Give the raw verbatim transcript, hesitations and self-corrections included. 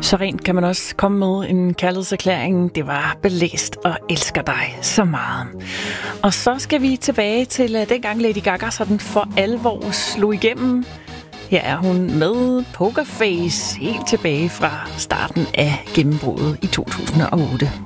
Så rent kan man også komme med en kærlighedserklæring. Det var blæst og elsker dig så meget. Og så skal vi tilbage til dengang Lady Gaga sådan for alvor slog igennem. Her er hun med Pokerface helt tilbage fra starten af gennembruddet i to tusind og otte.